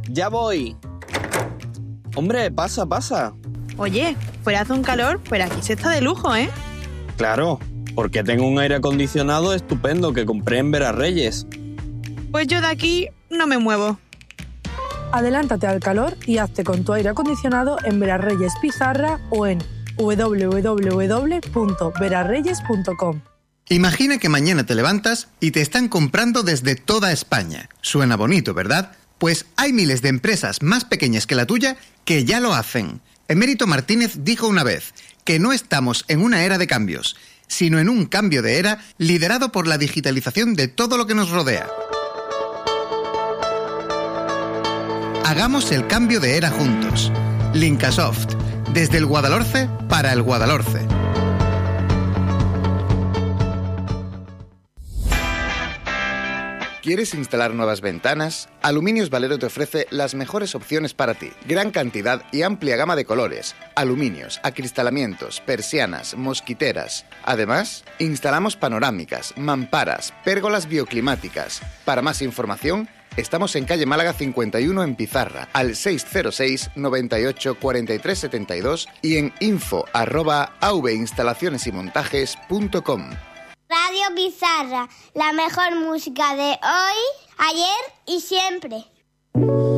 Ya voy. Hombre, pasa. Oye, fuera hace un calor, pero aquí se está de lujo, ¿eh? Claro, porque tengo un aire acondicionado estupendo que compré en Verarreyes. Pues yo de aquí no me muevo. Adelántate al calor y hazte con tu aire acondicionado en Verarreyes Pizarra o en www.verarreyes.com. Imagina que mañana te levantas y te están comprando desde toda España. Suena bonito, ¿verdad? Pues hay miles de empresas más pequeñas que la tuya que ya lo hacen. Emérito Martínez dijo una vez que no estamos en una era de cambios, sino en un cambio de era liderado por la digitalización de todo lo que nos rodea. Hagamos el cambio de era juntos. Linkasoft, desde el Guadalhorce para el Guadalhorce. ¿Quieres instalar nuevas ventanas? Aluminios Valero te ofrece las mejores opciones para ti. Gran cantidad y amplia gama de colores. Aluminios, acristalamientos, persianas, mosquiteras. Además, instalamos panorámicas, mamparas, pérgolas bioclimáticas. Para más información, estamos en calle Málaga 51 en Pizarra, al 606 98 43 72 y en info@avinstalacionesymontajes.com. Radio Pizarra, la mejor música de hoy, ayer y siempre.